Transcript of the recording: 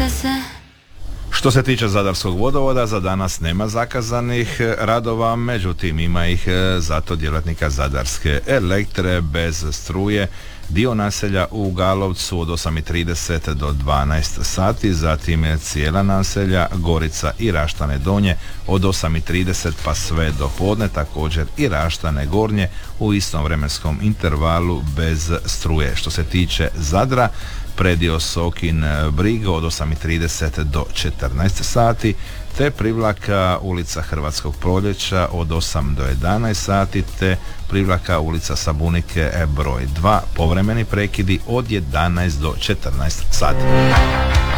Što se tiče Zadarskog vodovoda, za danas nema zakazanih radova, međutim ima ih zato djelatnika Zadarske elektre bez struje. Dio naselja u Galovcu od 8:30 do 12 sati, zatim cijela naselja Gorica i Raštane Donje od 8:30 pa sve do podne, također i Raštane Gornje u istom vremenskom intervalu bez struje. Što se tiče Zadra, predio Sokin Brig od 8:30 do 14 sati, te Privlaka ulica Hrvatskog proljeća od 8 do 11 sati, te Privlaka ulica Sabunike broj 2, povremeni prekidi od 11 do 14 sati.